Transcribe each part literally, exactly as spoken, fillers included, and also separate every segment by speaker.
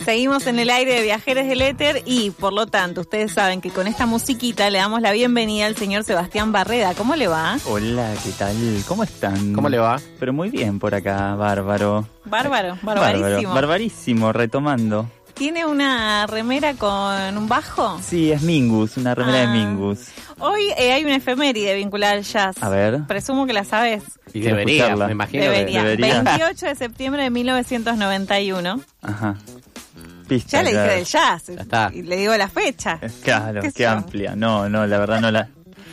Speaker 1: Seguimos en el aire de Viajeres del Éter y, por lo tanto, ustedes saben que con esta musiquita le damos la bienvenida al señor Sebastián Barreda. ¿Cómo le va?
Speaker 2: Hola, ¿qué tal? ¿Cómo están?
Speaker 3: ¿Cómo le va?
Speaker 2: Pero muy bien por acá, bárbaro.
Speaker 1: Bárbaro, barbarísimo.
Speaker 2: Bárbaro, barbarísimo, retomando.
Speaker 1: ¿Tiene una remera con un bajo?
Speaker 2: Sí, es Mingus, una remera
Speaker 1: Ah.
Speaker 2: de Mingus.
Speaker 1: Hoy eh, hay una efeméride vinculada al jazz.
Speaker 2: A ver.
Speaker 1: Presumo que la sabes.
Speaker 3: Y
Speaker 2: Quiero
Speaker 3: debería,
Speaker 2: escucharla.
Speaker 3: me imagino.
Speaker 1: Debería.
Speaker 3: Que...
Speaker 2: debería.
Speaker 1: veintiocho de septiembre de mil novecientos noventa y uno.
Speaker 2: Ajá. Pista,
Speaker 1: Ya le dije
Speaker 2: claro.
Speaker 1: del jazz.
Speaker 3: Ya está.
Speaker 1: Y le digo la fecha.
Speaker 2: Claro,
Speaker 1: ¿Qué
Speaker 2: qué,
Speaker 1: sé yo?
Speaker 2: amplia. No, no, la verdad no la...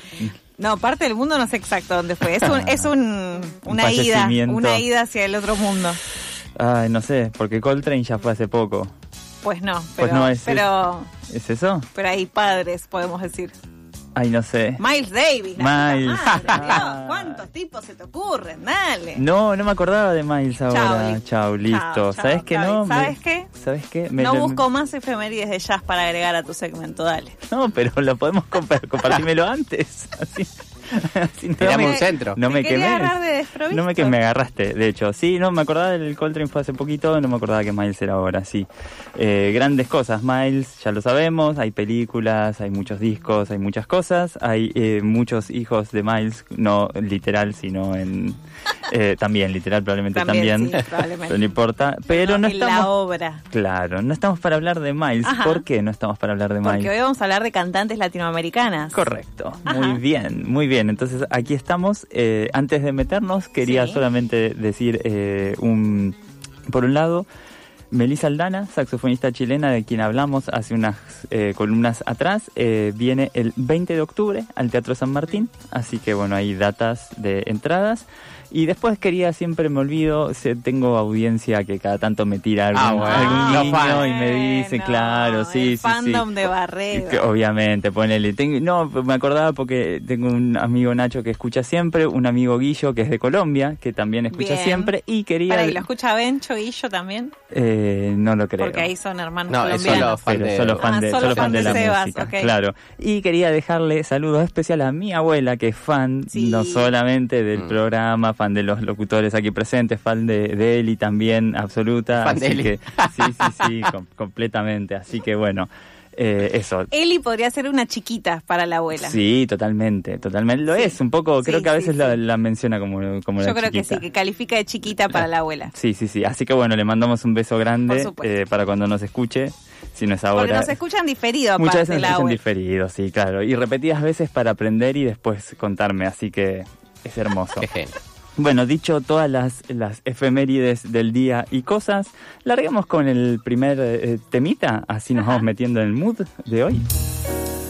Speaker 1: No, parte del mundo no sé exacto dónde fue. Es, un, es un,
Speaker 2: Un
Speaker 1: una ida.
Speaker 2: fallecimiento.
Speaker 1: Una ida hacia el otro mundo.
Speaker 2: Ay, no sé, porque Coltrane ya fue hace poco.
Speaker 1: Pues no, pero,
Speaker 2: Pues no es-
Speaker 1: pero,
Speaker 2: ¿Es eso?
Speaker 1: pero hay padres, podemos decir.
Speaker 2: Ay, no sé.
Speaker 1: Miles Davis. la
Speaker 2: Miles.
Speaker 1: puta madre, Dios, ¿cuántos tipos se te ocurren? Dale.
Speaker 2: No, no me acordaba de Miles ahora.
Speaker 1: Chau, li-
Speaker 2: Chau, listo.
Speaker 1: chau,
Speaker 2: ¿Sabes
Speaker 1: chau,
Speaker 2: qué
Speaker 1: chau.
Speaker 2: no?
Speaker 1: ¿Sabes
Speaker 2: Me-
Speaker 1: qué?
Speaker 2: ¿Sabes qué? Me-
Speaker 1: No
Speaker 2: me-
Speaker 1: busco más efemérides de jazz para agregar a tu segmento, dale.
Speaker 2: No, pero lo podemos compa- compartímelo antes. Así, así no
Speaker 3: Te damos
Speaker 2: me-
Speaker 3: un centro.
Speaker 2: No
Speaker 1: Te
Speaker 2: me
Speaker 1: quería
Speaker 2: quemé.
Speaker 1: agarrar de desprovisto.
Speaker 2: No me que me agarraste, de hecho. Sí, no, me acordaba del Coltrane fue hace poquito, no me acordaba que Miles era ahora, sí. Eh, grandes cosas, Miles, ya lo sabemos, hay películas, hay muchos discos, hay muchas cosas, hay eh, muchos hijos de Miles, no literal, sino en... eh, también, literal, probablemente
Speaker 1: También,
Speaker 2: también,
Speaker 1: sí, probablemente.
Speaker 2: pero no importa. Pero no
Speaker 1: en la
Speaker 2: estamos...
Speaker 1: obra.
Speaker 2: Claro, no estamos para hablar de Miles.
Speaker 1: Ajá.
Speaker 2: ¿Por qué no estamos para hablar de
Speaker 1: Porque
Speaker 2: Miles?
Speaker 1: hoy vamos a hablar de cantantes latinoamericanas.
Speaker 2: Correcto,
Speaker 1: Ajá.
Speaker 2: muy bien, muy bien. Entonces aquí estamos. Eh, antes de meternos, quería
Speaker 1: Sí.
Speaker 2: solamente decir eh, un, por un lado, Melissa Aldana, saxofonista chilena de quien hablamos hace unas eh, columnas atrás, eh, viene el veinte de octubre al Teatro San Martín, así que bueno, hay datas de entradas. Y después quería, siempre me olvido, se, tengo audiencia que cada tanto me tira algún,
Speaker 3: Ah, bueno.
Speaker 2: algún
Speaker 3: Los
Speaker 2: guiño
Speaker 3: fans.
Speaker 2: y me dice,
Speaker 1: Bueno,
Speaker 2: claro, sí,
Speaker 1: el
Speaker 2: sí,
Speaker 1: fandom
Speaker 2: sí.
Speaker 1: de Barredo.
Speaker 2: Que obviamente, ponele. Tengo, no, me acordaba porque tengo un amigo Nacho que escucha siempre, un amigo Guillo que es de Colombia, que también escucha
Speaker 1: Bien.
Speaker 2: siempre, y quería...
Speaker 1: Para, ¿y lo escucha Bencho y yo también?
Speaker 2: Eh, no lo creo.
Speaker 1: Porque ahí son hermanos
Speaker 3: No, es
Speaker 1: colombianos.
Speaker 3: solo fan
Speaker 2: Pero
Speaker 3: de-
Speaker 2: solo fan
Speaker 1: Ah,
Speaker 2: de,
Speaker 1: solo
Speaker 2: solo
Speaker 1: fan
Speaker 2: fan de,
Speaker 1: de
Speaker 2: la
Speaker 1: Sebas,
Speaker 2: música,
Speaker 1: ok.
Speaker 2: claro. Y quería dejarle saludos especiales a mi abuela, que es fan,
Speaker 1: Sí.
Speaker 2: no solamente del
Speaker 3: Mm.
Speaker 2: programa, fan de los locutores aquí presentes, fan de, de Eli también, absoluta.
Speaker 3: Fan de
Speaker 2: así
Speaker 3: Eli.
Speaker 2: que, sí, sí, sí, com- completamente. Así que bueno, eh, eso.
Speaker 1: Eli podría ser una chiquita para la abuela.
Speaker 2: Sí, totalmente, totalmente. Lo
Speaker 1: Sí.
Speaker 2: es, un poco, creo
Speaker 1: Sí,
Speaker 2: que a
Speaker 1: sí,
Speaker 2: veces
Speaker 1: sí.
Speaker 2: La, la menciona como, como la
Speaker 1: Yo creo que
Speaker 2: chiquita.
Speaker 1: sí, que califica de chiquita para la abuela.
Speaker 2: Sí, sí, sí. Así que bueno, le mandamos un beso
Speaker 1: Por
Speaker 2: grande
Speaker 1: supuesto.
Speaker 2: eh, para cuando nos escuche, si no es ahora.
Speaker 1: Porque nos escuchan diferido aparte
Speaker 2: Muchas veces nos
Speaker 1: la
Speaker 2: escuchan
Speaker 1: abuela.
Speaker 2: diferido, sí, claro. Y repetidas veces para aprender y después contarme, así que es hermoso.
Speaker 3: Qué genio.
Speaker 2: Bueno, dicho todas las, las efemérides del día y cosas, larguemos con el primer eh, temita, así nos
Speaker 1: Ajá.
Speaker 2: vamos metiendo en el mood de hoy.